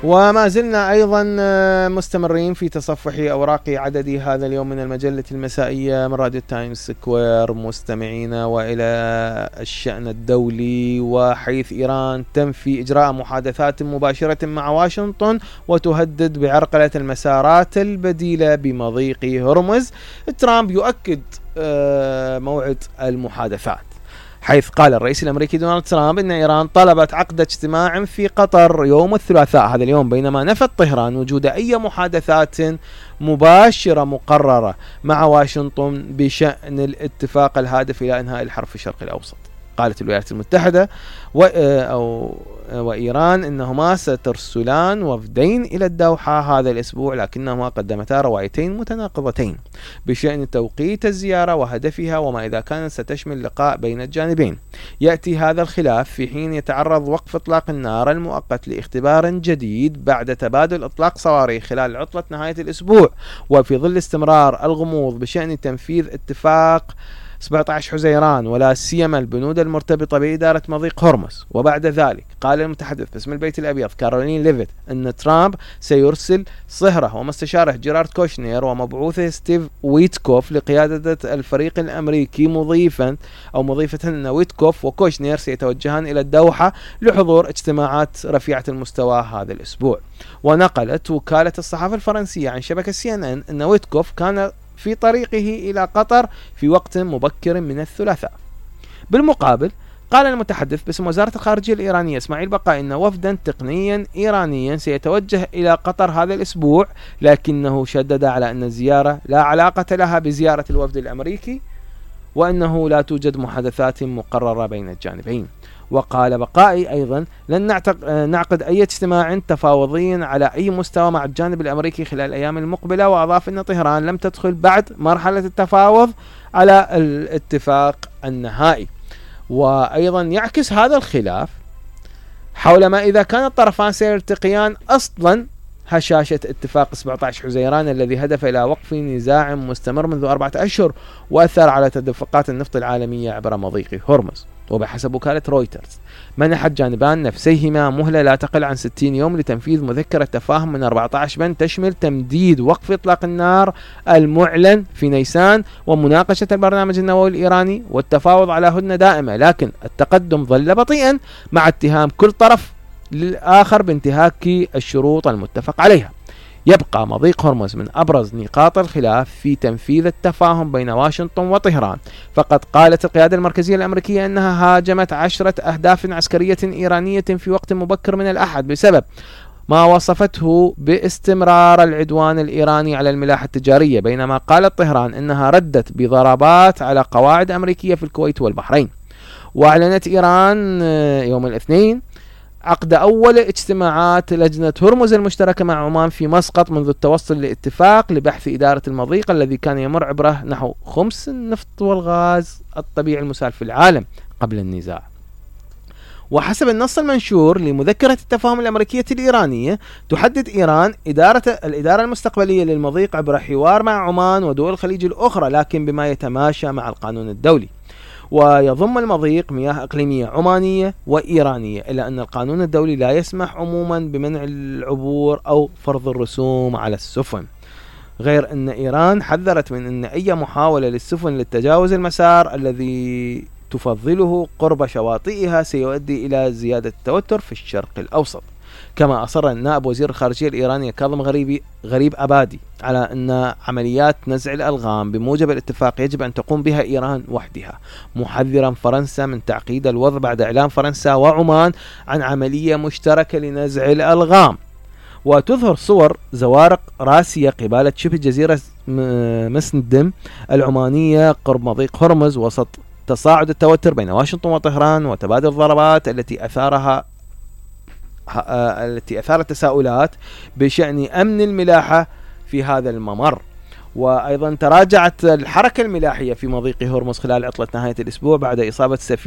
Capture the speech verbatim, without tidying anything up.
وما زلنا أيضا مستمرين في تصفح أوراق عدد هذا اليوم من المجلة المسائية من راديو تايمز سكوير مستمعينا، وإلى الشأن الدولي، وحيث إيران تنفي إجراء محادثات مباشرة مع واشنطن وتهدد بعرقلة المسارات البديلة بمضيق هرمز. ترامب يؤكد موعد المحادثات، حيث قال الرئيس الأمريكي دونالد ترامب إن إيران طلبت عقد اجتماع في قطر يوم الثلاثاء هذا اليوم، بينما نفت طهران وجود أي محادثات مباشرة مقررة مع واشنطن بشأن الاتفاق الهادف إلى إنهاء الحرب في الشرق الأوسط. قالت الولايات المتحدة و... أو... وإيران إنهما سترسلان وفدين إلى الدوحة هذا الأسبوع، لكنهما قدمتا روايتين متناقضتين بشأن توقيت الزيارة وهدفها وما إذا كانت ستشمل لقاء بين الجانبين. يأتي هذا الخلاف في حين يتعرض وقف إطلاق النار المؤقت لاختبار جديد بعد تبادل إطلاق صواريخ خلال عطلة نهاية الأسبوع، وفي ظل استمرار الغموض بشأن تنفيذ اتفاق سبعة عشر حزيران ولا سيما البنود المرتبطة بإدارة مضيق هرمز. وبعد ذلك قال المتحدث باسم البيت الأبيض كارولين ليفيت أن ترامب سيرسل صهره ومستشاره جيرارد كوشنير ومبعوثه ستيف ويتكوف لقيادة الفريق الأمريكي، مضيفا أو مضيفة أن ويتكوف وكوشنير سيتوجهان إلى الدوحة لحضور اجتماعات رفيعة المستوى هذا الأسبوع. ونقلت وكالة الصحافة الفرنسية عن شبكة سي إن إن أن ويتكوف كان في طريقه إلى قطر في وقت مبكر من الثلاثاء. بالمقابل قال المتحدث باسم وزارة الخارجية الإيرانية إسماعيل بقاء إن وفدا تقنيا إيرانيا سيتوجه إلى قطر هذا الأسبوع، لكنه شدد على أن الزيارة لا علاقة لها بزيارة الوفد الأمريكي وأنه لا توجد محادثات مقررة بين الجانبين. وقال بقائي أيضا لن نعقد أي اجتماع تفاوضي على أي مستوى مع الجانب الأمريكي خلال الأيام المقبلة، وأضاف أن طهران لم تدخل بعد مرحلة التفاوض على الاتفاق النهائي. وأيضا يعكس هذا الخلاف حول ما إذا كان الطرفان سيلتقيان أصلا هشاشة اتفاق سبعة عشر حزيران الذي هدف إلى وقف نزاع مستمر منذ أربعة أشهر وأثر على تدفقات النفط العالمية عبر مضيق هرمز. وبحسب وكالة رويترز منح الجانبان نفسيهما مهلة لا تقل عن ستين يوم لتنفيذ مذكرة تفاهم من أربعة عشر بند تشمل تمديد وقف إطلاق النار المعلن في نيسان ومناقشة البرنامج النووي الإيراني والتفاوض على هدنة دائمة، لكن التقدم ظل بطيئا مع اتهام كل طرف للآخر بانتهاك الشروط المتفق عليها. يبقى مضيق هرمز من أبرز نقاط الخلاف في تنفيذ التفاهم بين واشنطن وطهران، فقد قالت القيادة المركزية الأمريكية أنها هاجمت عشرة أهداف عسكرية إيرانية في وقت مبكر من الأحد بسبب ما وصفته باستمرار العدوان الإيراني على الملاحة التجارية، بينما قالت طهران أنها ردت بضربات على قواعد أمريكية في الكويت والبحرين. وأعلنت إيران يوم الاثنين عقد أول اجتماعات لجنة هرمز المشتركة مع عمان في مسقط منذ التوصل لاتفاق لبحث إدارة المضيق الذي كان يمر عبره نحو خمس النفط والغاز الطبيعي المسال في العالم قبل النزاع. وحسب النص المنشور لمذكرة التفاهم الأمريكية الإيرانية، تحدد إيران إدارة الإدارة المستقبلية للمضيق عبر حوار مع عمان ودول الخليج الأخرى، لكن بما يتماشى مع القانون الدولي. ويضم المضيق مياه إقليمية عمانية وإيرانية، إلا أن القانون الدولي لا يسمح عموما بمنع العبور أو فرض الرسوم على السفن، غير أن إيران حذرت من أن أي محاولة للسفن للتجاوز المسار الذي تفضله قرب شواطئها سيؤدي إلى زيادة التوتر في الشرق الأوسط. كما أصر النائب وزير الخارجية الإيراني كاظم غريبي غريب أبادي على أن عمليات نزع الألغام بموجب الاتفاق يجب أن تقوم بها إيران وحدها، محذرا فرنسا من تعقيد الوضع بعد إعلان فرنسا وعمان عن عملية مشتركة لنزع الألغام. وتظهر صور زوارق راسية قبالة شبه جزيرة مسندم العمانية قرب مضيق هرمز وسط تصاعد التوتر بين واشنطن وطهران وتبادل الضربات التي أثارها التي أثارت تساؤلات بشأن أمن الملاحة في هذا الممر. وأيضا تراجعت الحركة الملاحية في مضيق هرمز خلال عطلة نهاية الأسبوع بعد إصابة سفينة